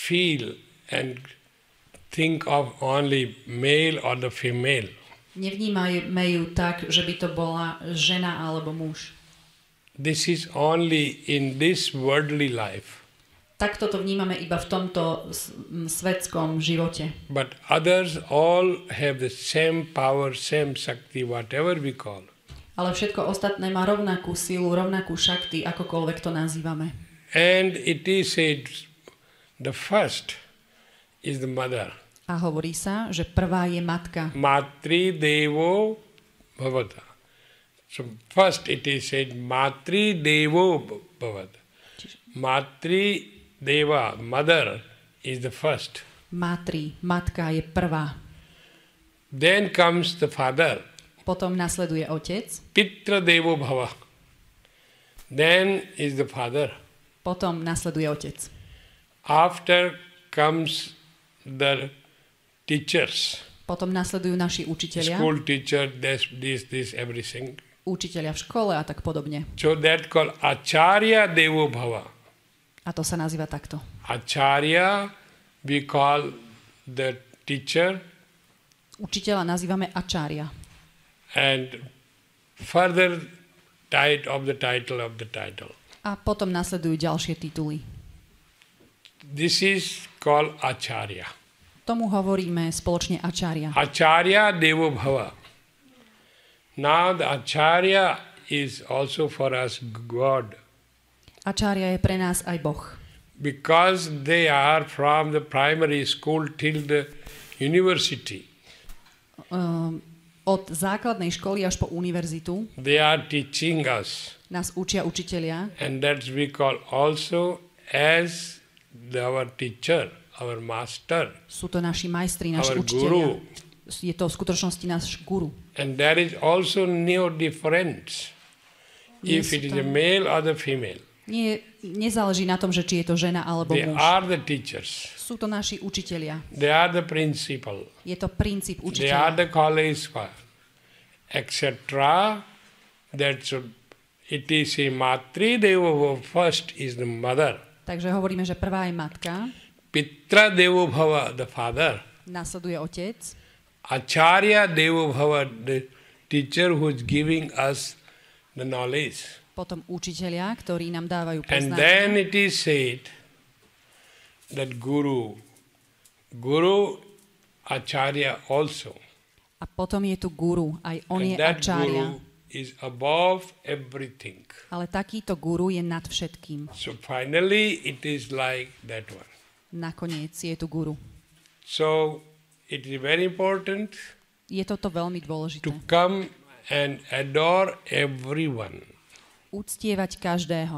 feel and think of only male or the female. Nevnímajme ju tak, že by to bola žena alebo muž. This is only in this worldly life. Takto to vnímame iba v tomto svetskom živote. But others all have the same power, same Shakti, whatever we call. Ale všetko ostatné má rovnakú silu, rovnakú šakti, akokoľvek to nazývame. And it is said, the first is the mother. A hovorí sa, že prvá je matka. Matri Devo Bhavata. So first it is said, Matri Devo Bhavata. Matri Deva, mother, is the first. Matri, matka je prvá. Then comes the father. Potom nasleduje otec. Pitra Devo Bhava. Then is the father. Potom nasleduje otec. After comes the teachers. Potom nasledujú naši učitelia. School teacher, this, everything. Učitelia v škole a tak podobne. So that called Acharya Devo Bhava. A to sa nazýva takto. Acharya, we call the teacher. Učiteľa nazývame acharya. And further of the title. A potom nasledujú ďalšie tituly. This is called Acharya. Tomu hovoríme spoločne acharya. Acharya Devo Bhava. Now the Acharya is also for us God. Acharya je pre nás aj Boh. Because they are from the primary school till the university. Od základnej školy až po univerzitu. They are teaching us. Nás učia učitelia. And that we call also as our teacher, our master. Sú to naši majstri, naši učitelia. Guru. Je to v skutočnosti náš guru. And there is also no difference if it is a male or the female. Nezáleží na tom, že či je to žena alebo muž. They are the teachers. Sú to naši učitelia. They are the principal. Je to princíp učiteľa. They are the college etc. That should, it is a Matri Devo first is the mother. Takže hovoríme, že prvá je matka. Pitra Devo Bhava, the father. Nasleduje otec. Acharya Devo Bhava, the teacher who is giving us the knowledge. Potom učitelia, ktorí nám dávajú poznanie. And then it is said that Guru Acharya also. A potom je tu guru, aj on and je that acharya. Guru is above everything. Ale takýto guru je nad všetkým. So finally it is like that one. Nakoniec je tu guru. So it is very important je toto veľmi dôležité. To come and adore everyone. Uctievať každého.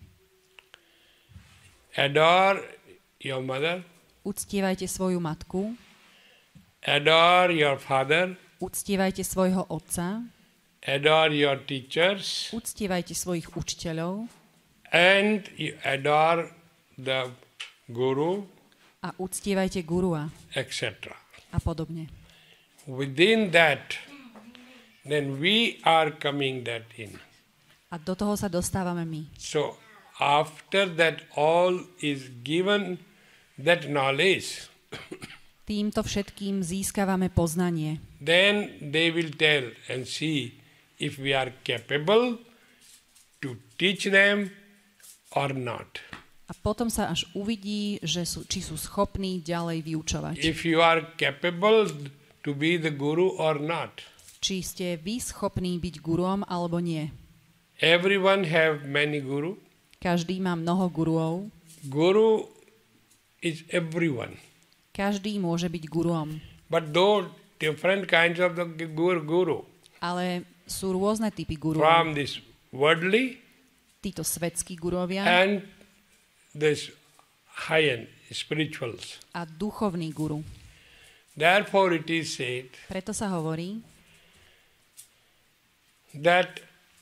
Adore your mother. Uctievajte svoju matku. Adore your father. Uctievajte svojho otca. Adore your teachers. Uctievajte svojich učiteľov. And you adore the guru. A uctievajte gurua. Etc. A podobne. Within that, then we are coming that in. A do toho sa dostávame my. So, after that all is given that knowledge, týmto všetkým získavame poznanie. Then they will tell and see if we are capable to teach them or not. A potom sa až uvidí, že či sú schopní ďalej vyučovať. If you are capable to be the guru or not. Či ste vy schopní byť guruom alebo nie. Everyone have many guru. Každý má mnoho guruov. Guru is everyone. Každý môže byť guruom. But though different kinds of the guru. Ale sú rôzne typy guruov. From this worldly. Títo svetskí guruovia. And this high-end spirituals. A duchovný guru. Therefore it is said. Preto sa hovorí. That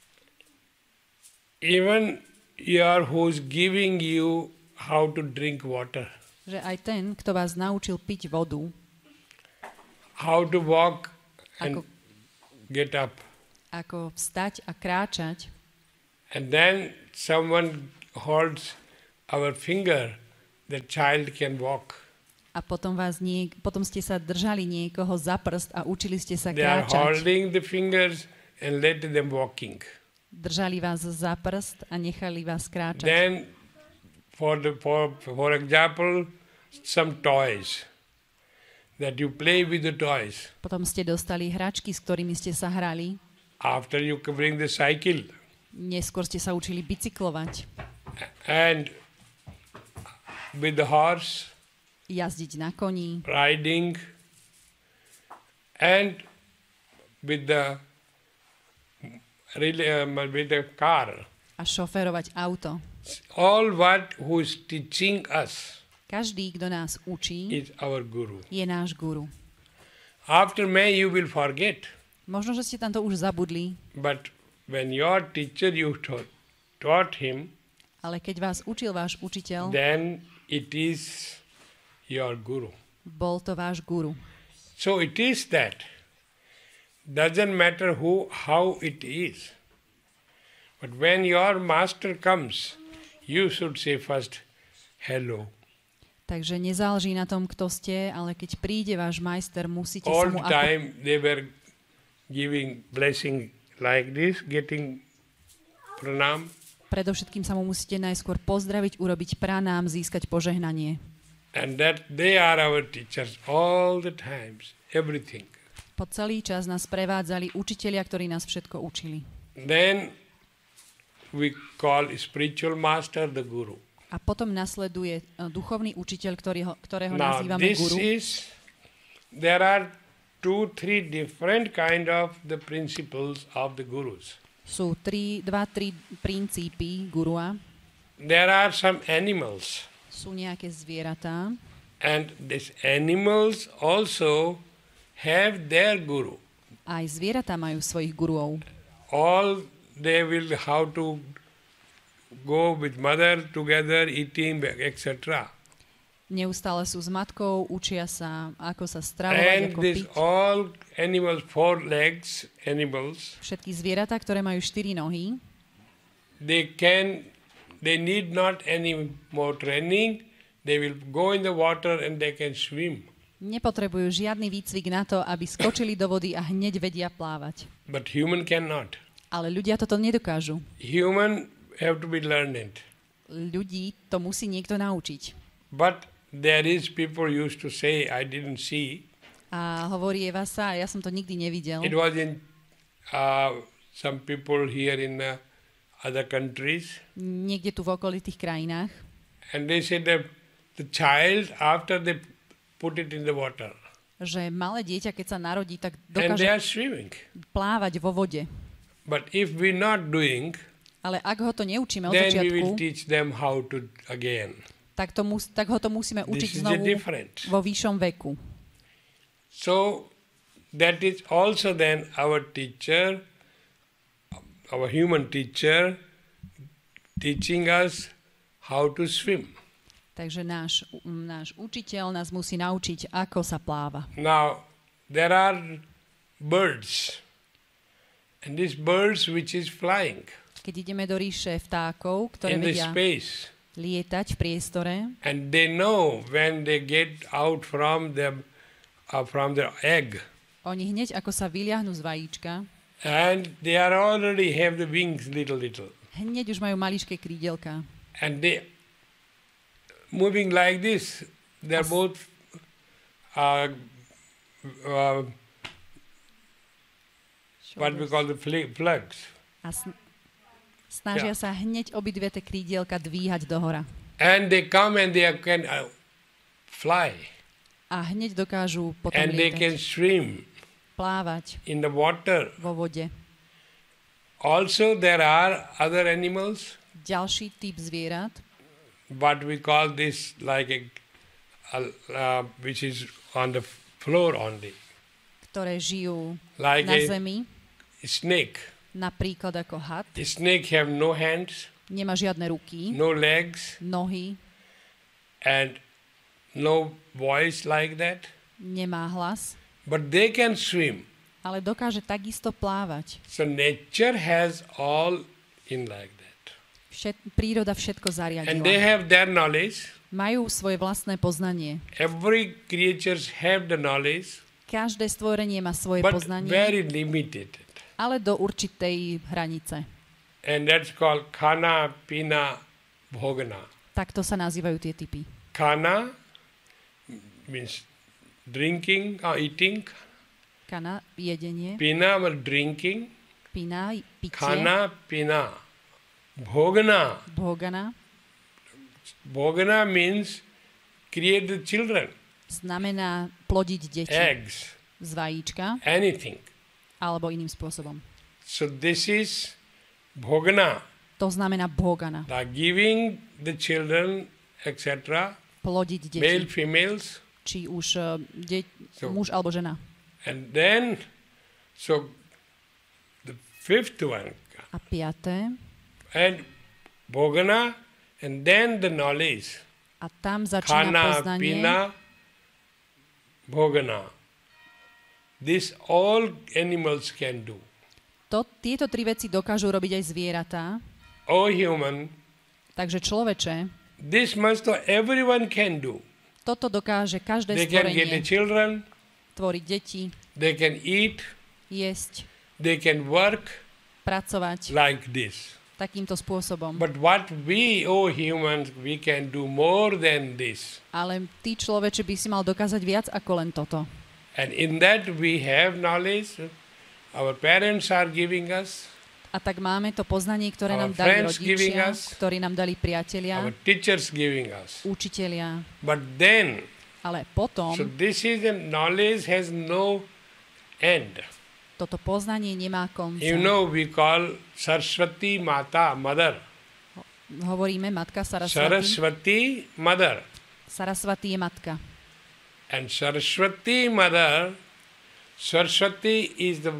even your who's giving you how to drink water. Že aj ten, kto vás naučil piť vodu. How to walk and get up. Ako vstať a kráčať. And then someone holds our finger the child can walk. A potom ste sa držali niekoho za prst a učili ste sa They are kráčať. holding the fingers and let them walking. Držali vás za prst a nechali vás kráčať. Then, for example, some toys that you play with the toys. Potom ste dostali hračky, s ktorými ste sa hrali. After you bring the cycle. Neskôr ste sa učili bicyklovať. And with the horse. Jazdiť na koni. Riding. And with the car. A šoférovať auto. All who is teaching us. Každý, kto nás učí, is our guru. Je náš guru. After may you will forget. Možno, že ste tam to už zabudli. But when your teacher you taught him, ale keď vás učil váš učiteľ, then it is your guru. Bol to váš guru. So it is that. Doesn't matter how it is. But when your master comes, you should say first, hello. Takže nezáleží na tom, kto ste, ale keď príde váš majster, musíte all sa mu the time they were giving blessing like this, getting pranam. Predovšetkým sa mu musíte najskôr pozdraviť, urobiť pranám, získať požehnanie. And that they are our teachers all the times, everything. Po celý čas nás prevádzali učitelia, ktorí nás všetko učili. Then we call spiritual master the guru. A potom nasleduje duchovný učiteľ, ktorého Now, nazývame guru. There are 2-3 different kind of the principles of the gurus. Sú 2-3 princípy gurua. There are some animals. Sú nejaké zvieratá. And these animals also have their guru. Aj zvieratá majú svojich guruov. All they will how to go with mother together, eating, etc. Neustále sú s matkou, učia sa, ako sa stravovať, ako piť. And all animals, 4 legs animals, všetky zvieratá, ktoré majú 4 nohy, they need not any more training. They will go in the water and they can swim. Nepotrebujú žiadny výcvik na to, aby skočili do vody a hneď vedia plávať. But human cannot. Ale ľudia toto nedokážu. Human have to be learned. Ľudí to musí niekto naučiť. But there is people used to say, I didn't see. A hovorieva sa, ja som to nikdy nevidel. It was in some people here in other countries. Niekde tu v okolitých krajinách. And they said that the child, after they put it in the water. Že malé dieťa, keď sa narodí, tak And they are dokáže swimming. plávať vo vode. But if we're not doing, ale ak ho to neučíme od then we začiatku, will teach them how to again. Tak ho to musíme učiť This is znovu different. vo vyššom veku. So that is also then our teacher, our human teacher, teaching us how to swim. Takže náš učiteľ nás musí naučiť, ako sa pláva. Now, there are birds. And these birds which is flying keď ideme do ríše vtákov, ktoré in the vedia space. lietať v priestore, And they know when they get out from their egg. oni hneď ako sa vyliahnú z vajíčka, And they are already have the wings little. hneď už majú maličké krídelka. And they moving like this. They are both what we call the flags. A snažia sa hneď obidve tie krídielka dvíhať dohora. And they come and they can fly. A hneď dokážu potom And they can lietať, swim plávať in the water. vo vode. Also there are other animals, Ďalší typ zvierat, what we call this like which is on the floor only. ktoré žijú Like na a zemi, snake. napríklad ako had, A snake have no hands, nemá žiadne ruky, no legs, nohy, and no voice like that. nemá hlas, But they can swim. ale dokáže takisto plávať. So nature has all in like that. Príroda všetko And they zariadila. have their knowledge. Majú svoje vlastné poznanie. Every creatures have the knowledge, Každé stvorenie má svoje but poznanie, very limited. ale do určitej hranice. And that's called khana, pina, bhogana. Takto sa nazývajú tie typy. Khana means drinking or eating. Kana, jedenie, Pina means drinking. pina, pitie, Khana, pina. Bhogana. bhogana, Bhogana means create the children, znamená plodiť deti eggs, z vajíčka, anything. alebo iným spôsobom. So this is bhogana. To znamená bhogana. The giving the children, etc. Plodiť deti. Male, females. Či už So- muž alebo žena. And then, so the fifth one, A piaté. and bhogana, and then the knowledge. A tam začína Khana, poznanie. pina, bhogana. This all animals can do. Tieto tri veci dokážu robiť aj zvieratá. O human, Takže človeče, this must everyone can do. toto dokáže každé They can get the stvorenie. children, Tvoriť deti, they can eat, jesť, they can work pracovať like this. takýmto spôsobom. But what we, humans, we can do more than this. Ale ty človeče by si mal dokázať viac ako len toto. And in that we have knowledge. Our parents are giving us, A tak máme to poznanie, ktoré Our nám dali friends giving rodičia, us, ktorí nám dali priatelia, our teachers giving us. učitelia. But then, Ale potom so this is the knowledge has no end. toto poznanie nemá konca. You know, we call Saraswati Mata, mother. Hovoríme matka Sarasvati. Saraswati, mother. Sarasvati je matka. And Saraswati, mother, Saraswati is the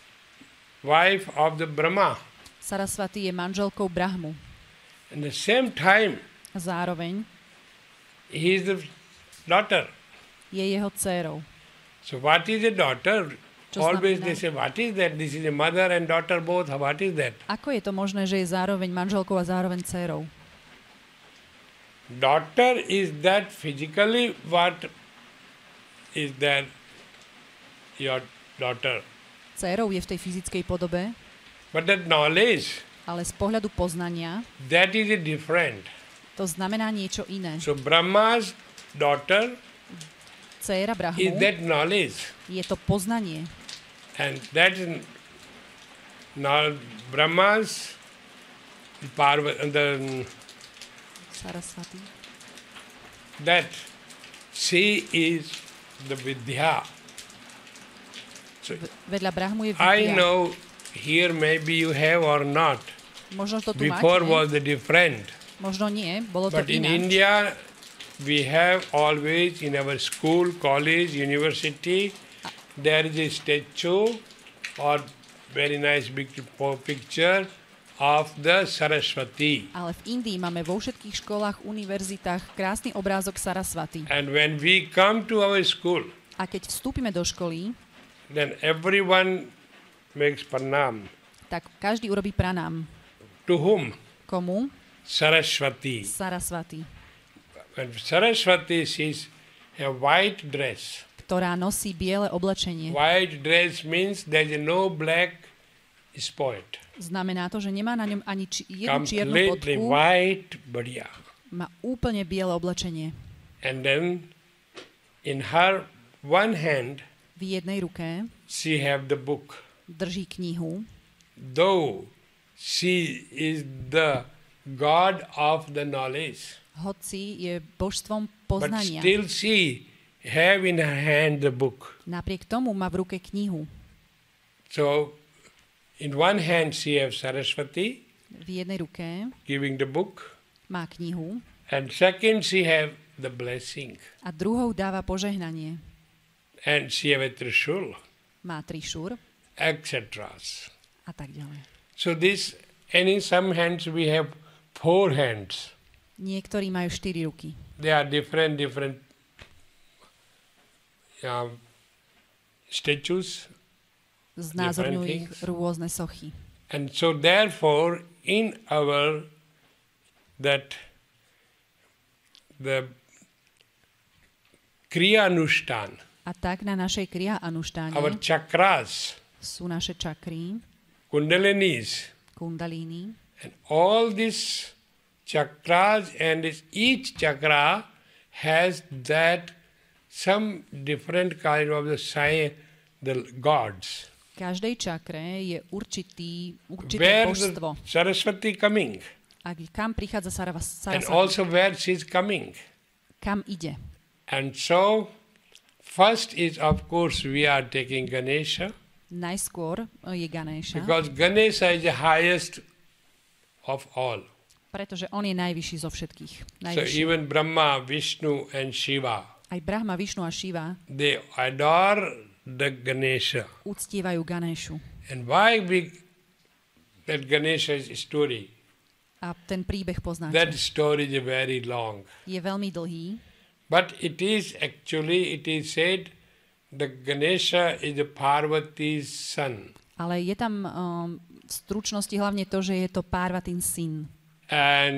wife of the Brahma. Sarasvati je manželkou Brahmu. At the same time, Zároveň he is the daughter. je jeho dcérou. So what is a daughter? Čo Always znamená? they say, what is that? This is a mother and daughter both. What is that? Ako je to možné, že je zároveň manželkou a zároveň dcérou? Daughter is that physically what is that your daughter. Dcérou je v tej fyzickej podobe, But that knowledge, ale z pohľadu poznania that is a different. to znamená niečo iné. So Brahma's daughter Dcéra is Brahmu that knowledge. je to poznanie. And that is now Brahma's Sarasvati. that she is the Vidya. So Vedľa Brahmu je I Vidya. know here maybe you have or not. Možno to tu Before máte, was the different. možno nie, bolo to But in ináč. India we have always in our school, college, university, there is a statue or very nice big picture of the Saraswati. Ale v Indii máme vo všetkých školách, univerzitách krásny obrázok Sarasvati. And when we come to our school, A keď vstúpime do školy, then everyone makes pranam. tak každý urobí pranám. To whom? Komu? Saraswati. Sarasvati, And Saraswati is a white dress. ktorá nosí biele oblečenie. White dress means there is no black spot. Znamená to, že nemá na ňom ani jednu čiernu Completely bodku, white, badhiya. má úplne biele oblečenie. And then in her one hand, V jednej ruke she have the book. drží knihu, Though she is the God of the knowledge, hoci je božstvom but poznania. still she have in her hand the book. Napriek tomu má v ruke knihu. So in one hand she have Saraswati V jednej ruke giving the book, má knihu and second she have the blessing, a druhou dáva požehnanie. and she have a trishul, Má trišúr etc. a tak ďalej. So this, and in some hands we have 4 hands. Niektorí majú 4 ruky. They are different statues. Znázorňujú ich things. rôzne sochy. And so therefore in our that the Kriya Anushtan, A tak na našej Kriya Anuštáne our chakras, sú naše čakry, kundalinis, kundalíny. and all these chakras, and each chakra has that some different kind of the sign, the gods. V každej čakre je určité Where božstvo. the Saraswati coming, A kam prichádza and Sarasvati? also where she is coming. Kam ide? And so, first is of course we are taking Ganesha, Najskôr je Ganesha, because Ganesha is the highest of all. pretože on je najvyšší zo všetkých. So Najvyšší. even Brahma, Vishnu and Shiva, Aj Brahma, Višnu a Šiva they adore the Ganesha. uctievajú Ganešu. And why that Ganesha story? A ten príbeh poznáte. That story is very long. Je veľmi dlhý, But it is said the Ganesha is the Parvati's son. ale je tam v stručnosti hlavne to, že je to Parvatin syn. And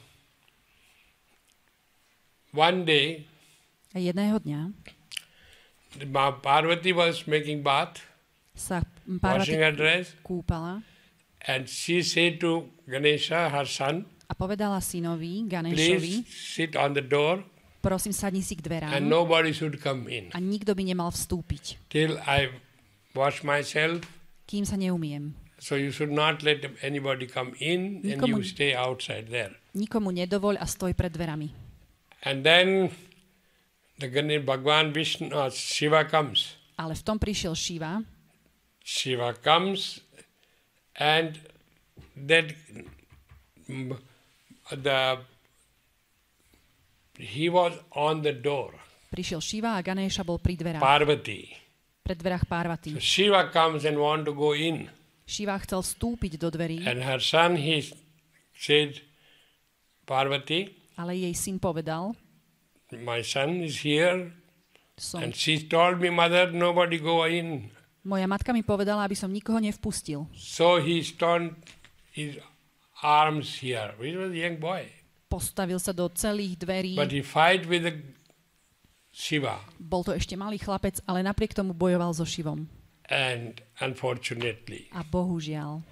one day, A jedného dňa Parvati was making bath, sa Parvati washing her dress, kúpala and she said to Ganesha, her son, a povedala synovi, please Ganešovi, sit on the door prosím, sadni si k dverám and nobody should come in a nikto by nemal vstúpiť, till I wash myself. kým sa neumiem. So you should not let anybody come in and you Nikomu- stay outside there. Nikomu nedovoľ a stoj pred dverami. And then the Bhagwan Vishnu, Shiva comes. Ale v tom prišiel Šiva Shiva comes and that he was on the door, Prišiel Šiva a Ganesha bol pri dverách. Parvati. Pred dverách Parvati. So Shiva comes and want to go in. Šiva chcel vstúpiť do dverí, And her son, he said, Parvati, ale jej syn povedal, my son is here. som, And she told me, mother, nobody go in. moja matka mi povedala, aby som nikoho nevpustil. So he turned his arms here. He was a young boy. Postavil sa do celých dverí. But he fight with the Shiva. Bol to ešte malý chlapec, ale napriek tomu bojoval so Šivom. And unfortunately, A bohužiaľ,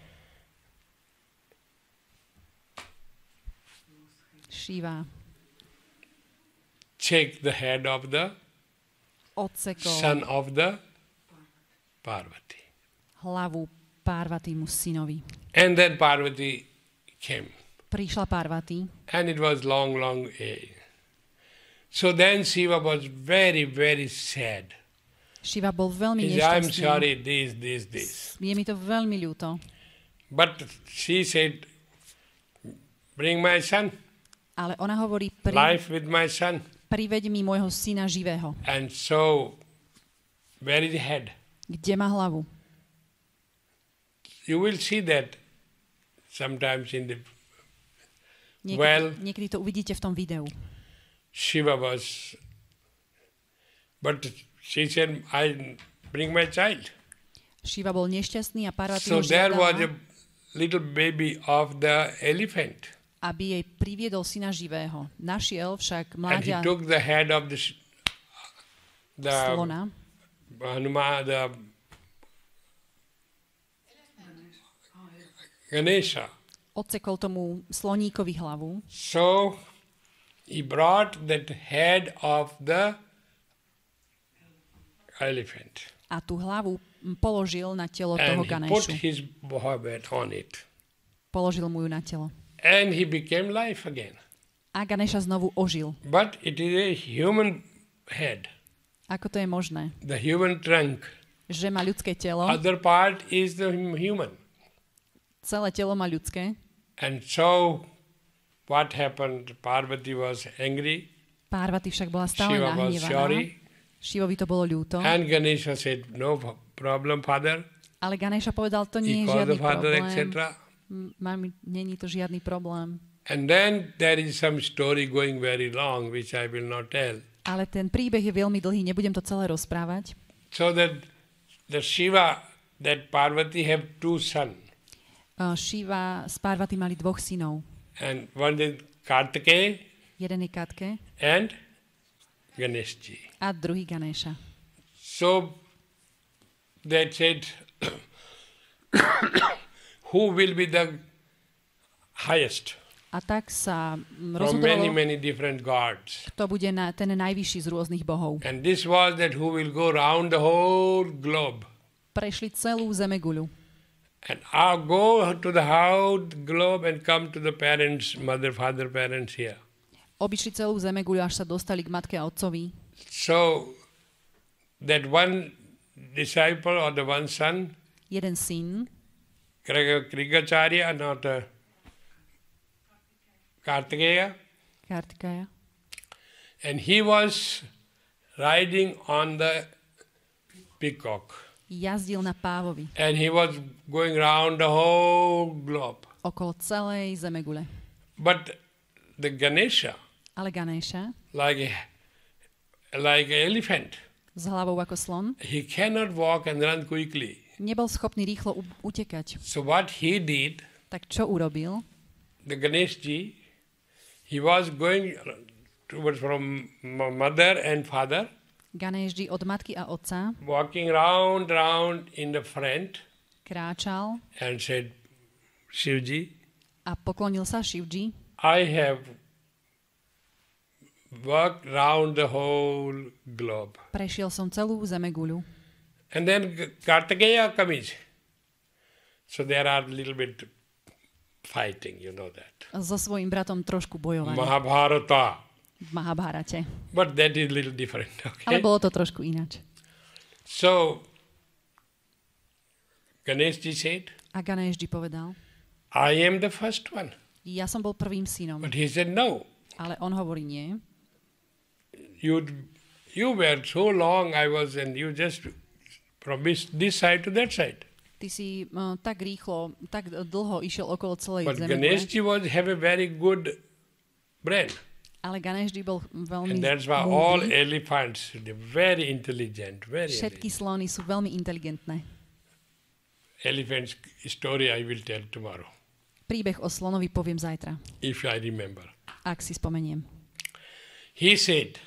Šiva take the head of the odsekol son of the Parvati. hlavu Parvatimu synovi. And then Parvati came. Prišla Parvati And it was long, long way. So then Shiva was very, very sad. Šiva bol veľmi He said, I'm nešťastný. sorry, this. Je mi to veľmi ľúto. But she said, bring my son, Ale ona hovorí, life with my son. priveď mi môjho syna živého. And so, where is the head? Kde má hlavu? You will see that sometimes in the Well- Niekedy to uvidíte v tom videu. Shiva was, but she said, I bring my child. Šiva bol nešťastný a Parvati So ho there was a žiadala, little baby of the elephant. aby jej priviedol syna živého. Našiel však And he mláďa took the head of the slona, Hanuman, the Ganesha. odsekol tomu sloníkovi hlavu So he brought that head of the elephant. a tú hlavu položil na telo toho And he put Ganešu. his head on it. Položil mu ju na telo. And he became life again. A Ganeša znovu ožil. But it is a human head, Ako to je možné? the human trunk. Že má ľudské telo, Other part is the human. celé telo má ľudské. And so what happened? Parvati was angry. Parvati však bola stále Shiva was nahnevaná. sorry. Šivovi to bolo ľúto. And Ganesha said, no problem, father. Ale Ganesha povedal, to nie je Equal žiadny the father, problém. etc. Mami, není to žiadny problém. And then there is some story going very long, which I will not tell. Ale ten príbeh je veľmi dlhý, nebudem to celé rozprávať. So that the Shiva, that Parvati have two sons. Šiva s Parvati mali dvoch synov. And one is Kartikeya Jeden je Katke and Ganeshji. a druhý Ganesha. So they said, who will be the highest? A tak sa From rozhodovalo, many different gods. kto bude ten najvyšší z rôznych bohov. And this was that who will go round the whole globe. Prešli celú zemeguľu. And go to the whole globe and come to the parents, mother, father, parents here. Obišli celú zemeguľu, až sa dostali k matke a otcovi. So that one disciple or the one son, Jeden syn, Krigacharya, not Kartikeya, Kartikeya, and he was riding on the peacock. jazdil na pávovi And he was going round the whole globe. okolo celej zemegule. But the Ganesha, Ale Ganesha, like an elephant, s hlavou ako slon, he cannot walk and run quickly. nebol schopný rýchlo utekať. So what he did, Tak čo urobil? the Ganeshji, he was going towards from mother and father, Ganeshji od matky a otca walking round in the front kráčal and said, Shivji, a poklonil sa Shivji. I have walked round the whole globe. Prešiel som celú zemeguľu. And then Kartikeya comes. So there are a little bit fighting, you know that. So svojím bratom trošku bojovali Mahabharata. v Mahabharate. But that is a little different, Ale okay? bolo to trošku ináč. So Ganeshji said, A Ganeshji povedal, I am the first one. ja som bol prvým synom. But he said, no. Ale on hovorí nie. You were so long I was, and you just from this side to that side. Ty si tak rýchlo, tak dlho išiel okolo celej But zemegule. Ganeshji have a very good brain. Ale Ganeshji bol veľmi And that's why all múdry. elephants, they're very intelligent, very Všetky intelligent. slony sú veľmi inteligentné. Elephant's story I will tell tomorrow, Príbeh o slonovi poviem zajtra, if I remember. ak si spomeniem. He said,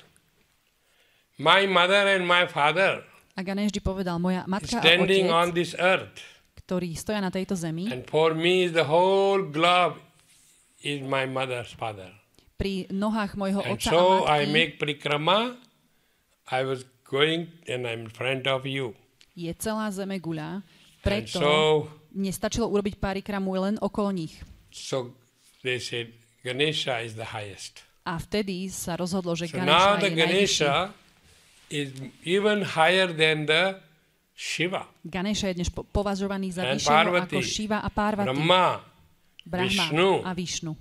my mother and my father A Ganeshji povedal, moja matka a standing otec, on this earth, ktorí stoja na tejto zemi, and for me the whole globe is my mother's father. pri nohách mojho And otca so a I matky make prikrama, I was going and I'm in front of you. je celá zemeguľa, And preto so, mne stačilo urobiť parikramu len okolo nich. so they said, Ganesha is the highest. A vtedy sa rozhodlo, že So now Ganesha the je najvyšší. Ganesha is even higher than the Shiva, Ganesha je dnes považovaný za And vyššieho Parvati, ako Shiva a Parvati, Brahma, Brahma Vishnu. a Višnu.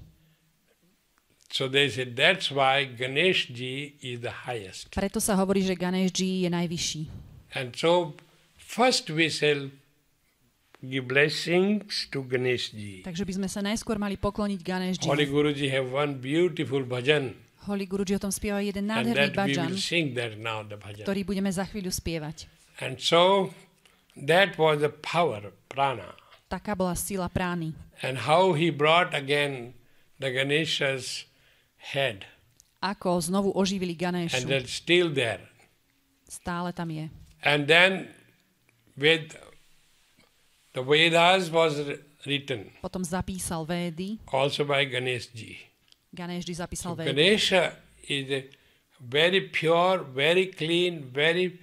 So they said that's why Ganeshji is the highest. Preto sa hovorí, že Ganeshji je najvyšší. And so first we shall give blessings to Ganeshji. Takže by sme sa najskôr mali pokloniť Ganeshji. Holy Guruji have one beautiful bhajan, Holy Guruji o tom spieva jeden and nádherný that we bhajan, will sing that now, the bhajan. ktorý budeme za chvíľu spievať. And so that was the power, prana. Taká bola sila prány. And how he brought again the Ganesha's head. Ako znovu oživili And Ganeshu. that's still there. Stále tam je. And then with the Vedas was written Potom zapísal Védy. also by Ganeshji. Ganeshji zapísal So Védy. Ganesha is a very pure, very clean, very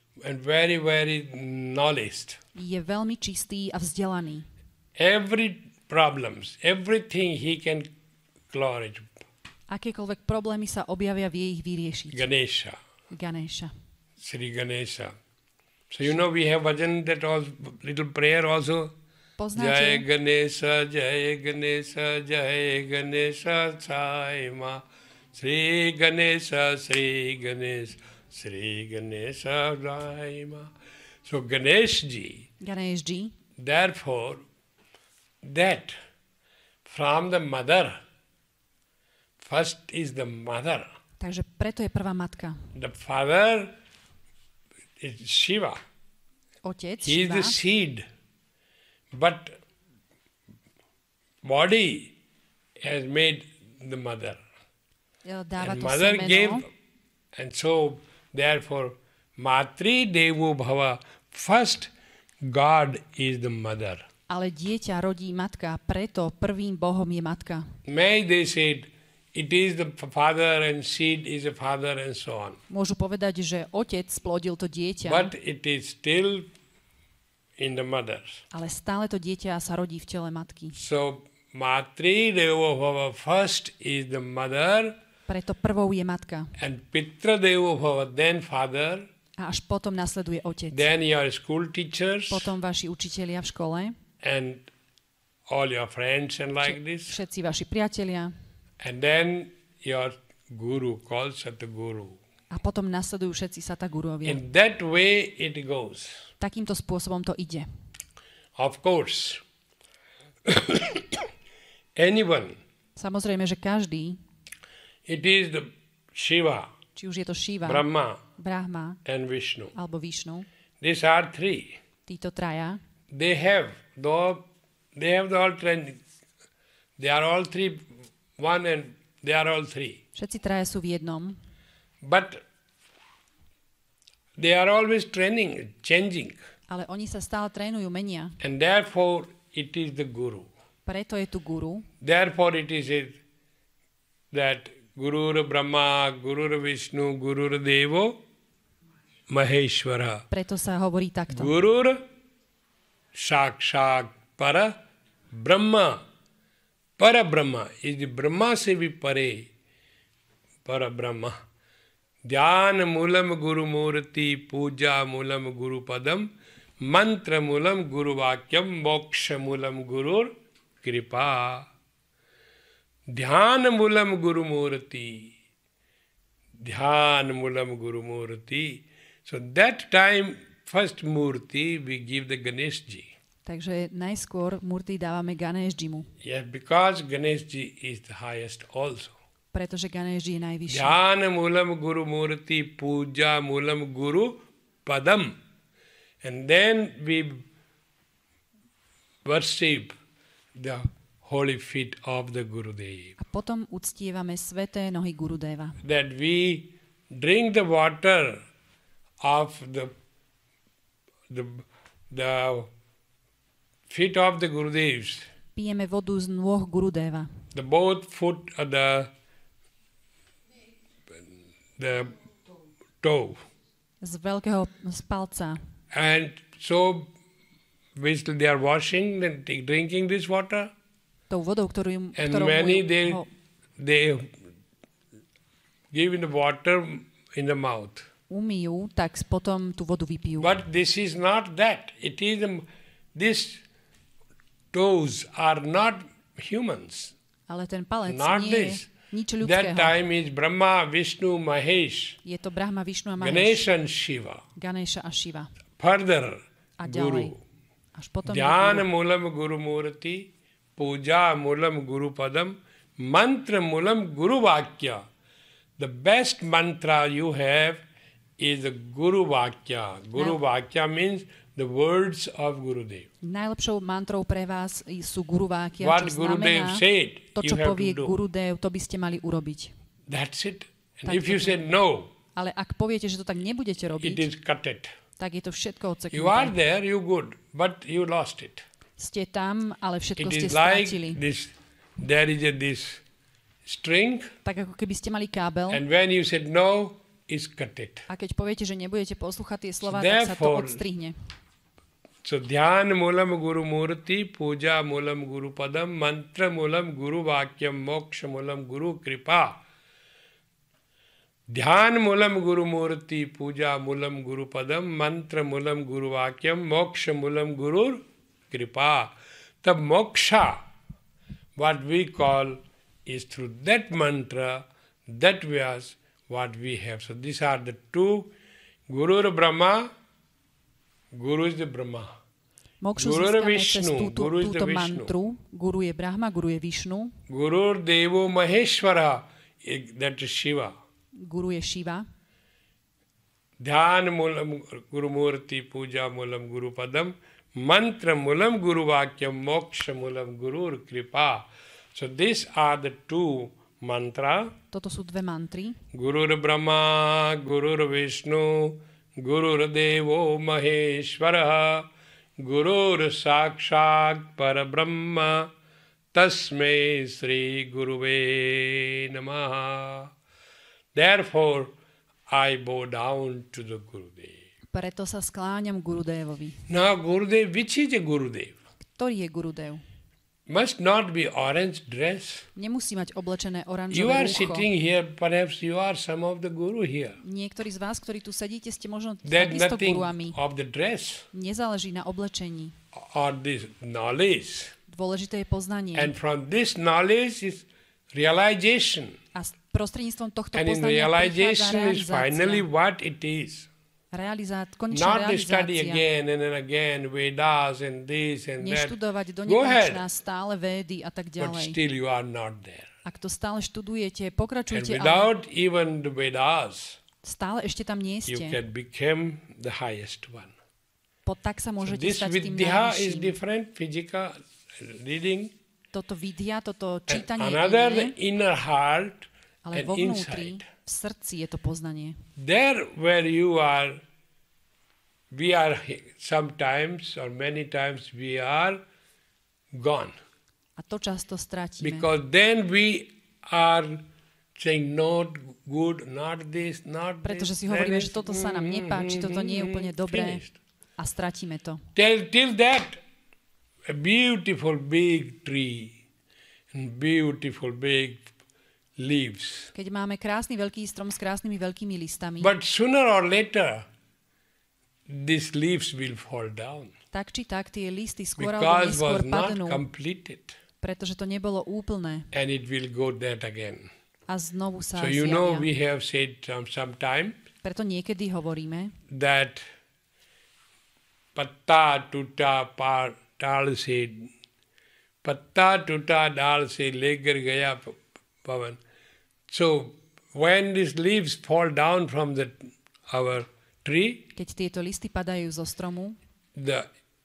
knowledge. Je veľmi čistý a vzdelaný. Every problems, everything he can clear it. Akékoľvek problémy sa objavia, vie ich vyriešiť. Ganesha, Ganesha. Sri Ganesha. So you know we have bhajan, that also little prayer also. Jai Poznáte? Ganesha, Jai Ganesha, Jai Ganesha, Sai Ma. Sri Ganesha, Sri Ganesha, Sri Ganesha, Sai Ma. So Ganeshji, Ganeshji, therefore, that from the mother, first is the mother. takže preto je prvá matka. The father is Shiva. Otec, He is Shiva, the seed. But body has made the mother. dáva And to mother gave, semeno. and so therefore Matri Devo Bhava, first God is the mother. Ale dieťa rodí matka, preto prvým Bohom je matka. May they said, it is the father and seed is a father and so on. Môžu povedať, že otec splodil to dieťa, But it is still in the mother. ale stále to dieťa sa rodí v tele matky. So Matri Devo Bhava, first is the mother, Preto prvou je matka. and Pitra Devo Bhava, then father, A až potom nasleduje otec. then your school teachers, Potom vaši učitelia v škole, and all your friends and like this. všetci vaši priatelia. And then your guru, called Satguru. A potom nasledujú všetci satagurovia. In that way it goes. Takýmto spôsobom to ide. Of course, anyone, Samozrejme, že každý, it is the Shiva, či už je to Šiva, Brahma, Brahma and Vishnu. alebo Višnu, These are three. títo traja, They have the all training. They are all three, one and they are all three. všetci traja sú v jednom, But they are always training, changing. ale oni sa stále trénujú, menia. And therefore it is the Guru. Preto je tu guru, Therefore it is that Gurur Brahma, Gurur Vishnu, Gurur Devo, Maheshwara. preto sa hovorí takto. Gurur Sakshat Para Brahma. Para Brahma is the Brahma se bhi pare. Para Brahma. Dhyan Mulam Guru Murti, Puja Mulam Guru Padam, Mantra Mulam Guru Vakyam, Moksha Mulam Gurur Kripa. Dhyan Mulam Guru Murti. Dhyan Mulam Guru Murti. So that time, first Murti, we give the Ganesh Ji. Takže najskôr murty dávame Ganeshjimu, Yes, because Ganesh Ji is the highest also. pretože Ganeshji je najvyšší. Dhyan Mulam Guru Murti, Puja Mulam Guru Padam. And then we worship the holy feet of the Gurudev. A potom uctievame sveté nohy Gurudeva. That we drink the water of the feet of the Gurudevs, Pijeme vodu z nôh Gurudeva. the both foot of the toe. Z veľkého z palca. And so basically they are washing and drinking this water. Tou vodou, ktorou And many they give in the water in the mouth. umyjú, tak potom tú vodu vypijú. But this is not that. It is this toes are not humans. Ale ten palec Not nie je this. nič That ľudského. time is Brahma, Vishnu, Mahesh, Je to Brahma, Višnu a Mahesh, Ganesh and Shiva. Ganesha a Shiva. Further, A ďalej. Guru. Až potom je Dhyan guru. Mulam Guru Murti, Puja Mulam Guru Padam, Mantra Mulam Guru Vakya. The best mantra you have is the Guru Vakya. Guru Vakya means the words of Gurudev. Najlepšou mantrou pre vás sú guruvákia, What čo Gurudev znamená, said, to, you čo have povie to do. Gurudev, to by ste mali urobiť. That's it. And Tak if you to- say no, Ale ak poviete, že to tak nebudete it robiť, is cut it. tak je to všetko You are odseknuté. there, you good, but you lost it. Ste tam, ale všetko It ste is like strátili. this. There is this string, Tak ako keby ste mali kábel and when you said no, is cut it. a keď poviete, že nebudete poslúchať tie slova, So tak sa to therefore- odstrihne. So Dhyan Mulam Guru Murti, Puja Mulam Guru Padam, Mantra Mulam Guru Vakyam, Moksha Mulam Guru Kripa. Dhyan Mulam Guru Murti, Puja Mulam Guru Padam, Mantra Mulam Guru Vakyam, Moksha Mulam Guru Kripa. The moksha, what we call, is through that mantra, that vyas, what we have. So these are the two. Guru Brahma, Guru is the Brahma. Mokšu Guru získame Vishnu, cez túto Guru is the Vishnu. mantru. Guru je Brahma, Guru je Višnu, Guru Devo Maheshwara, that is Shiva. Guru je Shiva. Dhyan Mulam Guru Murti, Puja Mulam Guru Padam, Mantra Mulam Guru Vakyam, Moksha Mulam Guru Kripa. So these are the two mantra. Toto sú dve mantry. Gurur Brahma, Gurur Vishnu, Gurur Devo Maheshwara, Gurur Sakshat Parabrahma, Tasmai Sri Guruve Namaha. Therefore, I bow down to the Gurudev. Preto sa skláňam Gurudevovi. Now, Gurudev, which is a Gurudev? Ktorý je Gurudev? Must not be orange dress. Nemusí mať oblečené You oranžové are rúcho. sitting here, perhaps you are some of the Guru here. Niektorí z vás, ktorí tu sedíte, ste možno There's takisto nothing guruami. of the dress Nezáleží na oblečení. or this knowledge. Dôležité je poznanie. And from this knowledge is realization. A prostredníctvom tohto And in poznania prichádza realization is finally realizácia. what it is. Konečná Not to study realizácia. again and then again Vedas and this and that. Neštudovať do Go nekonečná ahead. stále védy a tak But ďalej. still you are not there. Ak to stále študujete, And pokračujte, ale without even the Vedas, stále ešte tam nie you ste. can become the highest one. Tak sa So môžete this stať tým vidya is najvyšším. different, physical reading. Toto vidia, toto And čítanie je another iné, the inner heart ale and vo vnútri, inside. v srdci je to poznanie. There where you are, we are sometimes or many times we are gone. A to často stratíme. Because then we are saying not good, not this, not Pretože this. si hovoríme, že toto sa nám nepáči, toto nie je úplne dobré Finished. a stratíme to. Till that, a beautiful big tree and beautiful big leaves. Keď máme krásny veľký strom s krásnymi veľkými listami, But sooner or later, these leaves will fall down tak či tak tie listy skôr alebo because neskôr was not padnú, completed, pretože to nebolo úplné and it will go that again. a znovu sa So you know zjavia. we have said sometime Preto niekedy hovoríme, that patta tuta tal se patta tuta dal se legar gaya pavan. So when these leaves fall down from our tree, keď tieto listy padajú zo stromu, the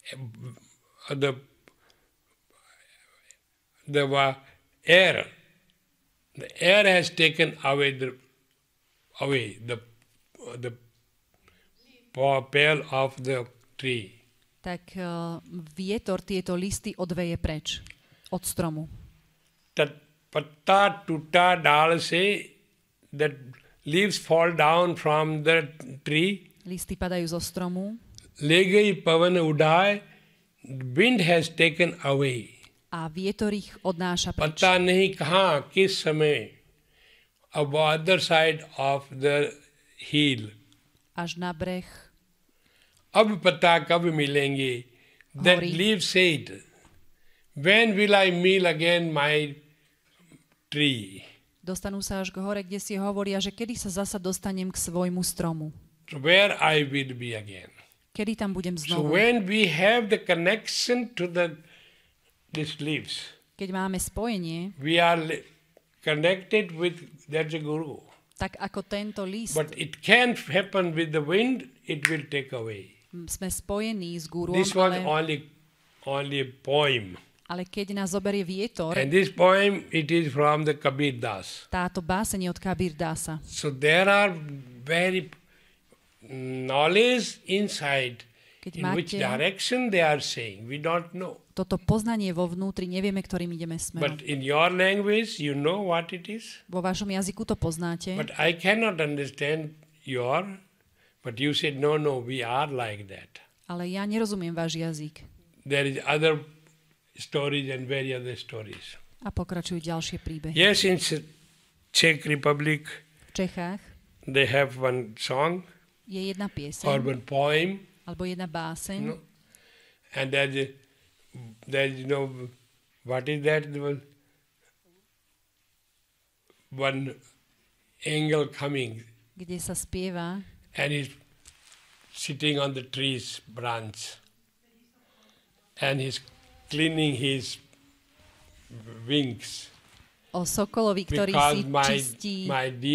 air has taken away the pale of the tree. tak vietor tieto listy odveje preč od stromu. That patta tutta dal se, that leaves fall down from the tree. Listy padajú zo stromu ले गई पवन उड़ाए, wind has taken away. a vietor ich odnáša preč. पता नहीं कहाँ किस समय अब other side of the hill. Až na breh. अब पता कब मिलेंगे? That Hori. leaf said, when will I meet again my tree? Dostanú sa až k hore, kde si hovoria, že kedy sa zasa dostanem k svojmu stromu. So where I will be again. Kedy tam budem So znovu. when we have the connection to these leaves, Keď máme spojenie, we are connected with that Guru. tak ako tento list, But it can't happen with the wind, it will take away. sme spojení s gúrom, This was ale only a poem. keď nás zoberie vietor, And this poem, it is from the Kabir Das. táto báseň od Kabir Dasa. So there are very knowledge inside Keď in which máte direction they are saying. We don't know. toto poznanie vo vnútri, nevieme, ktorým ideme smerom. But in your language, you know what it is. Vo vašom jazyku to poznáte, But I cannot understand but you said, no, we are like that. ale ja nerozumiem váš jazyk. There is other stories and very other stories. A pokračujú ďalšie príbehy. Yes, in Czech Republic, V Čechách they have one song je jedna or pieseň, one poem, alebo jedna báseň, you know, and there's what is that? One angel coming kde sa spieva and he's sitting on the tree's branch and he's cleaning his wings o sokolovi, ktorý si because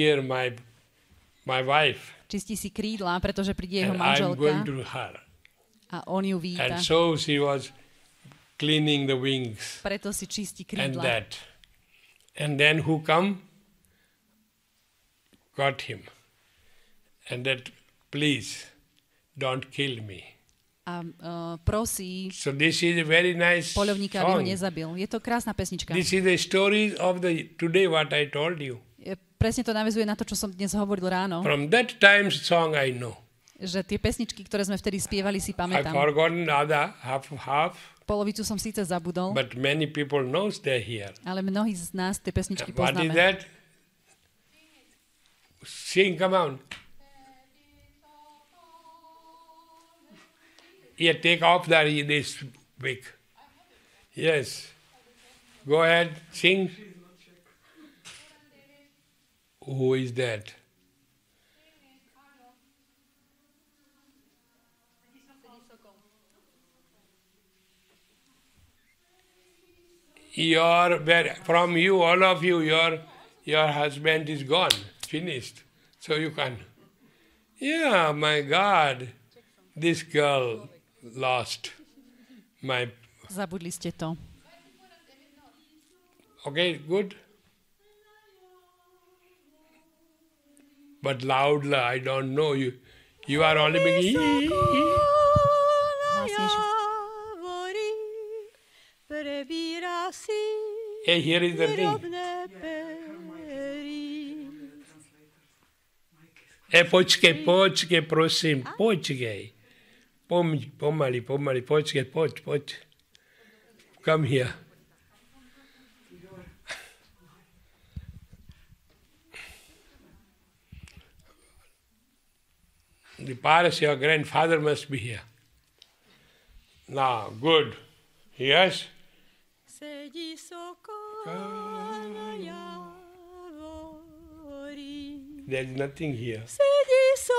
my wife čistí si krídla, pretože príde jeho and I'm going manželka to her. a on ju víta. And so she was cleaning the wings Preto si čistí and krídla. that. And then who come? got him. And that, please, don't kill me. A prosí So this is a very nice poľovníka, aby ho song. nezabil. Je to krásna pesnička. This is the story of the today what I told you. Presne to naväzuje na to, čo som dnes hovoril ráno, From that time's song I know. že tie pesničky, ktoré sme vtedy spievali, si I've pamätám. forgotten other half, Polovicu som síce zabudol, but many people knows they're here. ale mnohí z nás tie pesničky What is poznáme. that? Sing, come on. Yeah, take off this wig. Yes. Go ahead, sing. Who is that? From you, all of you, your husband is gone, finished. So you can. Yeah, my God, this girl lost my. Zabudli ste to. Okay, good. But loudly, I don't know you. You are only beginning. Hey, here is the thing. Počkej, prosím, počkej. Pomaly, počkej, poď. Come here. The Paras, your grandfather must be here. Now, good. Yes? Sedí sokol na javori. There is nothing here. Sedí